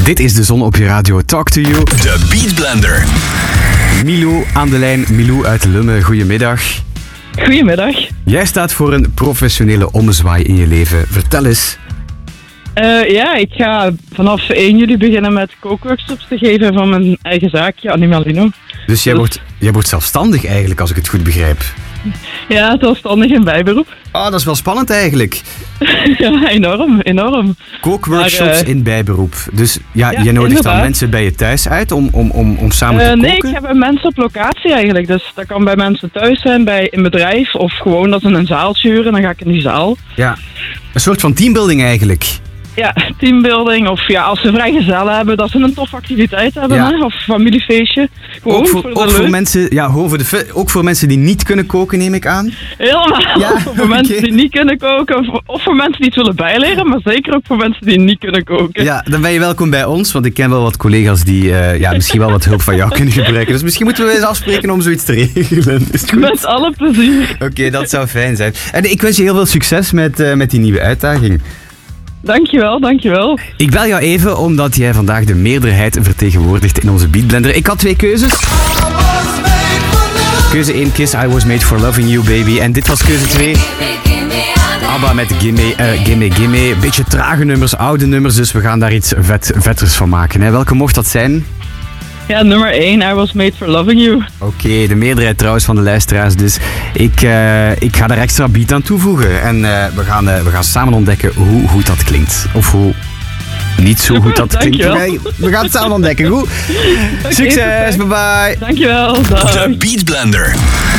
Dit is De Zon op je radio. Talk to you. De Beat Blender. Milou aan de lijn. Milou uit Lummen, goedemiddag. Goedemiddag. Jij staat voor een professionele ommezwaai in je leven. Vertel eens. Ik ga vanaf 1 juli beginnen met kookworkshops te geven van mijn eigen zaakje, Animalino. Dus jij wordt zelfstandig eigenlijk, als ik het goed begrijp. Ja, zelfstandig in bijberoep. Ah, dat is wel spannend eigenlijk. Ja, enorm. Kookworkshops in bijberoep. Dus ja, je nodigt inderdaad. dan mensen bij je thuis uit om samen te koken? Nee, ik heb mensen op locatie eigenlijk. Dus dat kan bij mensen thuis zijn, bij een bedrijf of gewoon dat ze een zaaltje huren, dan ga ik in die zaal. Ja, een soort van teambuilding eigenlijk. Ja, teambuilding of ja, als ze vrijgezellen hebben, dat ze een toffe activiteit hebben, Ja. hè? Of familiefeestje. Gewoon Ook voor de voor leuk. mensen, ja, gewoon ook voor mensen die niet kunnen koken, neem ik aan. Helemaal. Ja, Voor mensen oké. die niet kunnen koken. Of voor mensen die het willen bijleren. Maar zeker ook voor mensen die niet kunnen koken. Ja, dan ben je welkom bij ons, want ik ken wel wat collega's die misschien wel wat hulp van jou kunnen gebruiken. Dus misschien moeten we eens afspreken om zoiets te regelen. Is het goed? Met alle plezier. Oké, dat zou fijn zijn. En ik wens je heel veel succes met die nieuwe uitdaging. Dankjewel. Ik bel jou even omdat jij vandaag de meerderheid vertegenwoordigt in onze Beatblender. Ik had 2 keuzes. Keuze 1, Kiss, I Was Made For Loving You, Baby. En dit was keuze 2. ABBA met Gimme. Beetje trage nummers, oude nummers, dus we gaan daar iets vetters van maken. Hè. Welke mocht dat zijn? Ja, nummer 1. I Was Made For Loving You. Oké, de meerderheid trouwens van de luisteraars. Dus ik ga daar extra beat aan toevoegen. En we gaan samen ontdekken hoe goed dat klinkt. Of hoe niet zo goed dat klinkt. Dankjewel. We gaan het samen ontdekken. Goed. Succes, bye bye. Dankjewel. Dag. De Beat Blender.